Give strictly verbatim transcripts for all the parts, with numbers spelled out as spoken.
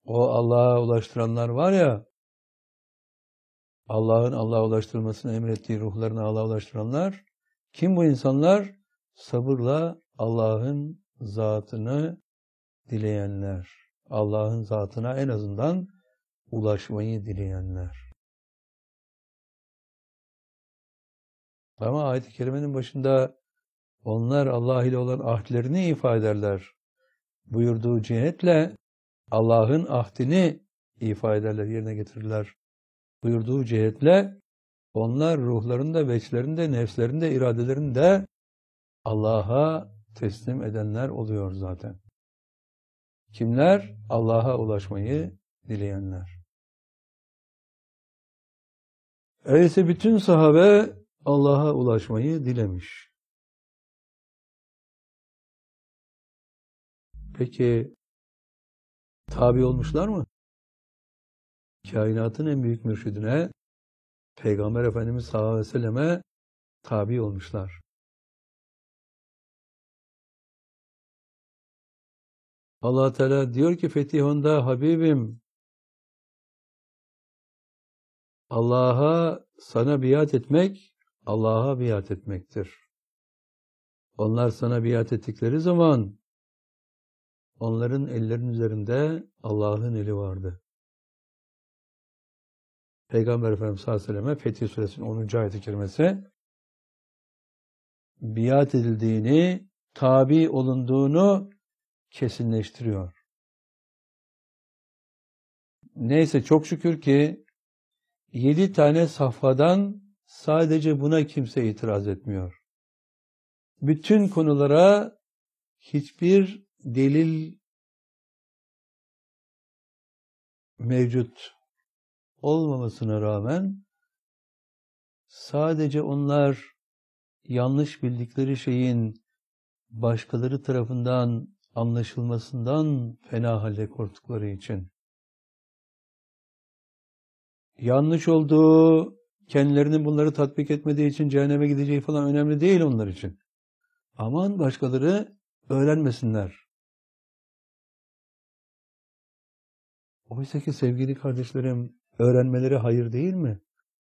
O Allah'a ulaştıranlar var ya, Allah'ın Allah'a ulaştırılmasını emrettiği ruhlarını Allah'a ulaştıranlar, kim bu insanlar? Sabırla Allah'ın zatını dileyenler. Allah'ın zatına en azından ulaşmayı dileyenler. Ama ayet-i kerimenin başında onlar Allah ile olan ahdlerini ifade ederler buyurduğu cihetle Allah'ın ahdini ifade ederler, yerine getirirler buyurduğu cihetle onlar ruhlarında, veçlerinde, nefslerinde, iradelerinde Allah'a teslim edenler oluyor zaten. Kimler? Allah'a ulaşmayı dileyenler. Öyleyse bütün sahabe Allah'a ulaşmayı dilemiş. Peki tabi olmuşlar mı? Kainatın en büyük mürşidine, Peygamber Efendimiz sallallahu aleyhi ve selleme tabi olmuşlar. Allah Teala diyor ki Fetihun'da Habibim, Allah'a sana biat etmek, Allah'a biat etmektir. Onlar sana biat ettikleri zaman onların ellerinin üzerinde Allah'ın eli vardı. Peygamber Efendimiz sallallahu aleyhi ve selleme Fetih Suresinin onuncu ayet-i kerimesi biat edildiğini, tabi olunduğunu kesinleştiriyor. Neyse çok şükür ki yedi tane safhadan sadece buna kimse itiraz etmiyor. Bütün konulara hiçbir delil mevcut olmamasına rağmen sadece onlar yanlış bildikleri şeyin başkaları tarafından anlaşılmasından fena halde korktukları için yanlış olduğu, kendilerinin bunları tatbik etmediği için cehenneme gideceği falan önemli değil onlar için. Aman başkaları öğrenmesinler. Oysa ki sevgili kardeşlerim, öğrenmeleri hayır değil mi?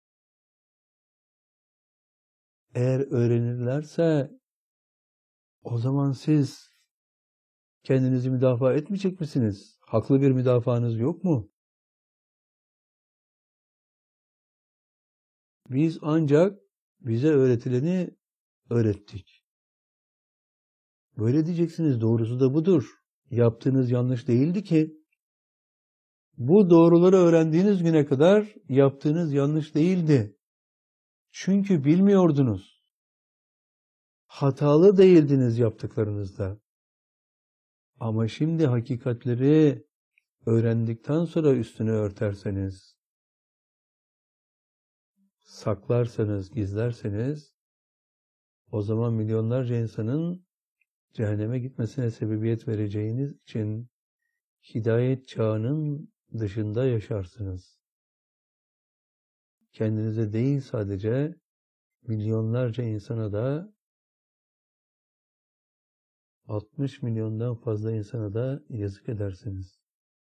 Eğer öğrenirlerse o zaman siz kendinizi müdafaa etmeyecek misiniz? Haklı bir müdafaanız yok mu? Biz ancak bize öğretileni öğrettik. Böyle diyeceksiniz, doğrusu da budur. Yaptığınız yanlış değildi ki. Bu doğruları öğrendiğiniz güne kadar yaptığınız yanlış değildi. Çünkü bilmiyordunuz. Hatalı değildiniz yaptıklarınızda. Ama şimdi hakikatleri öğrendikten sonra üstünü örterseniz, saklarsanız, gizlerseniz, o zaman milyonlarca insanın cehenneme gitmesine sebebiyet vereceğiniz için hidayet çağının dışında yaşarsınız. Kendinize değil sadece milyonlarca insana da altmış milyondan fazla insana da yazık edersiniz.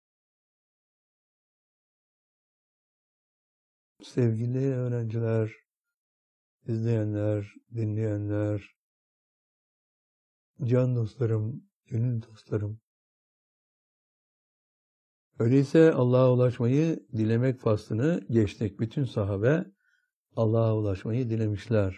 Sevgili öğrenciler, izleyenler, dinleyenler, can dostlarım, gönül dostlarım. Öyleyse Allah'a ulaşmayı dilemek faslını geçtik. Bütün sahabe Allah'a ulaşmayı dilemişler.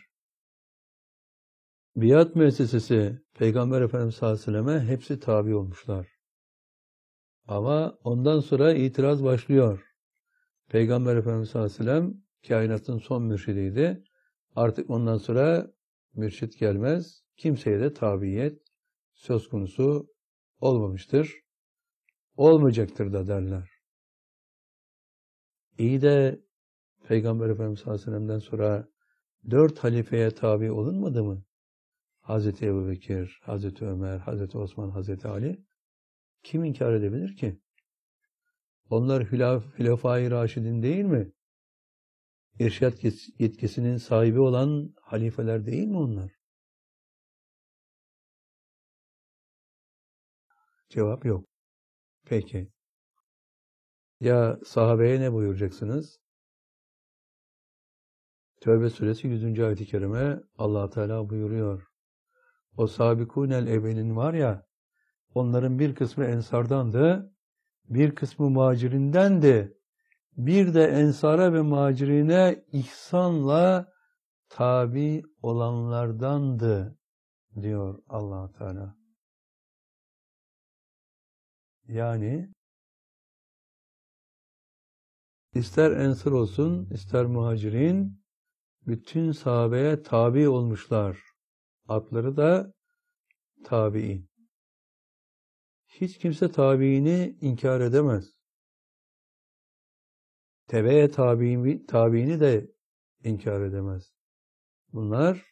Biat müessesesi Peygamber Efendimiz sallallahu aleyhi ve selleme hepsi tabi olmuşlar. Ama ondan sonra itiraz başlıyor. Peygamber Efendimiz sallallahu aleyhi ve sellem kainatın son mürşidiydi. Artık ondan sonra mürşit gelmez. Kimseye de tabiyet söz konusu olmamıştır. Olmayacaktır da derler. İyi de Peygamber Efendimiz sallallahu aleyhi ve sellem'den sonra dört halifeye tabi olunmadı mı? Hazreti Ebubekir, Hazreti Ömer, Hazreti Osman, Hazreti Ali. Kim inkar edebilir ki? Onlar Hülefai Raşidin değil mi? İrşad yetkisinin sahibi olan halifeler değil mi onlar? Cevap yok. Peki. Ya sahabeye ne buyuracaksınız? Tevbe suresi yüzüncü ayet-i kerime Allah Teala buyuruyor. O sabikûnel evvelin var ya, onların bir kısmı ensardandı, bir kısmı muhacirindendi. Bir de ensara ve muhacirine ihsanla tabi olanlardandı diyor Allah Teala. Yani ister ensar olsun, ister muhacirin, bütün sahabeye tabi olmuşlar. Adları da tabi'in. Hiç kimse tabiini inkar edemez. Tebeye tabiini, tabiini de inkar edemez. Bunlar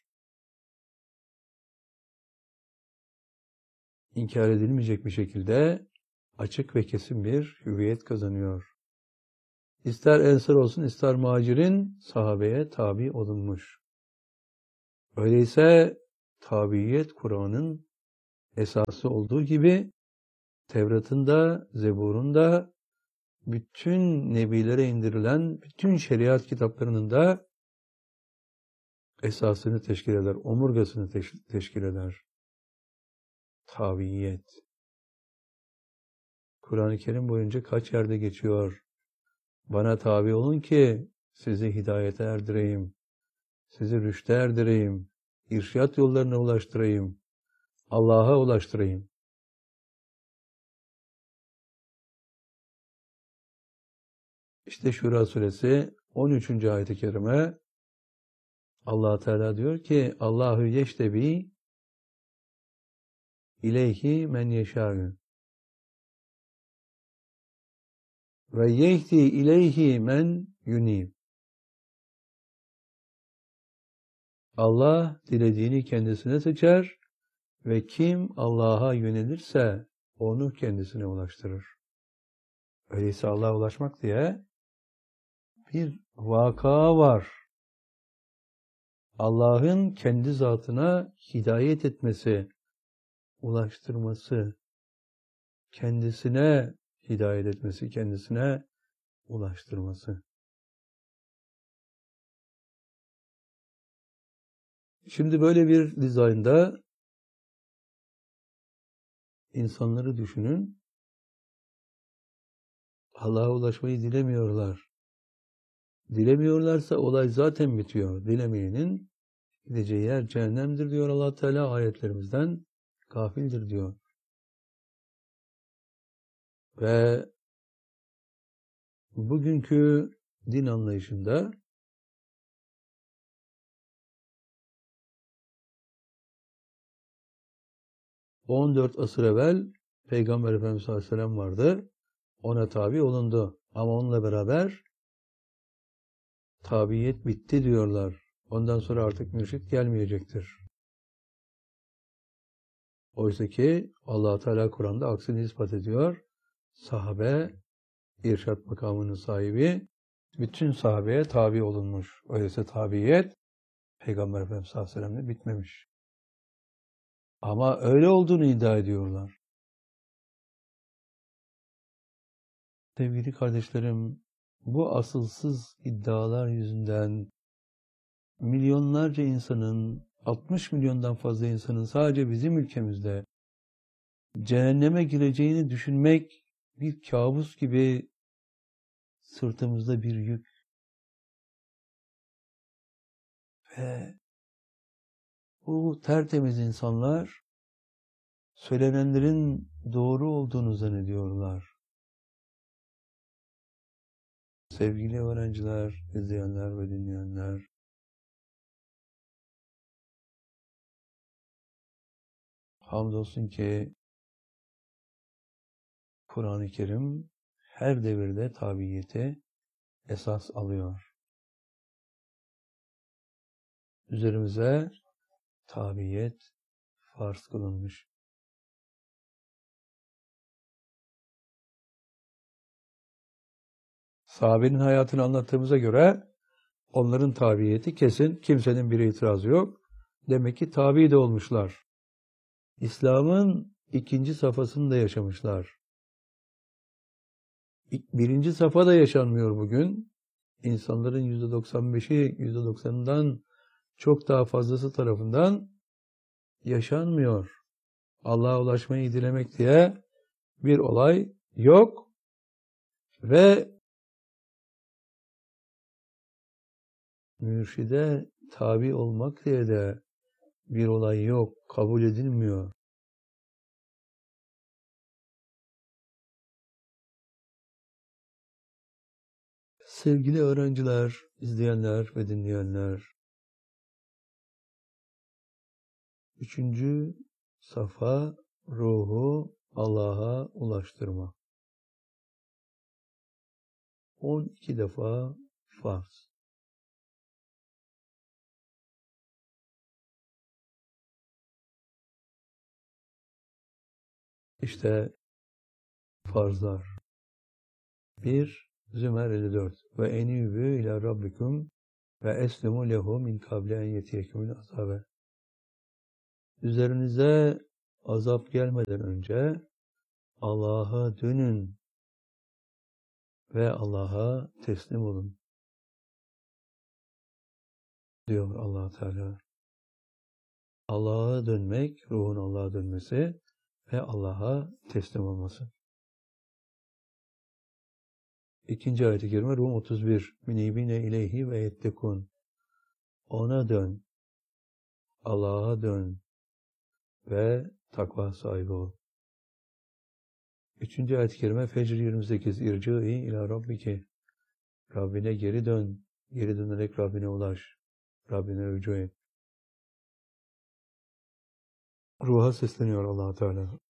inkar edilmeyecek bir şekilde açık ve kesin bir hüviyet kazanıyor. İster ensar olsun, ister muhacirin sahabeye tabi olunmuş. Öyleyse tabiyet Kur'an'ın esası olduğu gibi Tevrat'ın da, Zebur'un da, bütün nebilere indirilen bütün şeriat kitaplarının da esasını teşkil eder, omurgasını teş- teşkil eder. Tabiyet. Kur'an-ı Kerim boyunca kaç yerde geçiyor? Bana tabi olun ki sizi hidayete erdireyim, sizi rüşte erdireyim, irşat yollarına ulaştırayım, Allah'a ulaştırayım. İşte Şura suresi on üçüncü ayet-i kerime Allah Teala diyor ki Allahu yeştebi ileyhi men yeşâ'ü ve yehdi ileyhi men yunib. Allah dilediğini kendisine seçer ve kim Allah'a yönelirse onu kendisine ulaştırır. Öyleyse Allah'a ulaşmak diye bir vaka var. Allah'ın kendi zatına hidayet etmesi, ulaştırması, kendisine hidayet etmesi, kendisine ulaştırması. Şimdi böyle bir dizaynda insanları düşünün. Allah'a ulaşmayı dilemiyorlar. Dilemiyorlarsa olay zaten bitiyor. Dilemeyenin gideceği yer cehennemdir diyor Allah Teala ayetlerimizden. Gafildir diyor. Ve bugünkü din anlayışında on dört asır evvel Peygamber Efendimiz sallallahu aleyhi ve sellem vardı. Ona tabi olundu. Ama onunla beraber tabiyet bitti diyorlar. Ondan sonra artık mürşit gelmeyecektir. Oysa ki Allah Teala Kur'an'da aksini ispat ediyor. Sahabe, irşat makamının sahibi, bütün sahabeye tabi olunmuş. Öyleyse tabiyet Peygamber Efendimiz sallallahu aleyhi ve sellem'le bitmemiş. Ama öyle olduğunu iddia ediyorlar. Sevgili kardeşlerim, bu asılsız iddialar yüzünden milyonlarca insanın, altmış milyondan fazla insanın sadece bizim ülkemizde cehenneme gireceğini düşünmek bir kabus gibi sırtımızda bir yük. Ve bu tertemiz insanlar söylenenlerin doğru olduğunu zannediyorlar. Sevgili öğrenciler, izleyenler ve dinleyenler, hamdolsun ki Kur'an-ı Kerim her devirde tabiyeti esas alıyor. Üzerimize tabiyet farz kılınmış. Sahabenin hayatını anlattığımıza göre onların tabiyeti kesin, kimsenin bir itirazı yok. Demek ki tabi de olmuşlar. İslam'ın ikinci safhasını da yaşamışlar. Birinci safhada yaşanmıyor bugün. İnsanların yüzde doksan beşi, yüzde doksanından çok daha fazlası tarafından yaşanmıyor. Allah'a ulaşmayı dilemek diye bir olay yok ve mürşide tabi olmak diye de bir olay yok, kabul edilmiyor. Sevgili öğrenciler, izleyenler ve dinleyenler, üçüncü safha ruhu Allah'a ulaştırma. on iki defa farz. İşte farzlar. bir. Zümer elli dört. Ve enîbû ilâ rabbikum ve eslimû lehu min kable en yetiyekumul azabe. Üzerinize azap gelmeden önce Allah'a dönün ve Allah'a teslim olun diyor Allah Teala. Allah'a dönmek, ruhun Allah'a dönmesi ve Allah'a teslim olması. İkinci ayet-i kerime Rum otuz bir. Minibine ileyhi ve yettekun. Ona dön, Allah'a dön ve takva sahibi ol. Üçüncü ayet-i kerime Fecr yirmi sekiz. İrci'i ila rabbiki. Rabbine geri dön. Geri dönerek Rabbine ulaş. Rabbine rücu et. Ruha sesleniyor Allah Teala.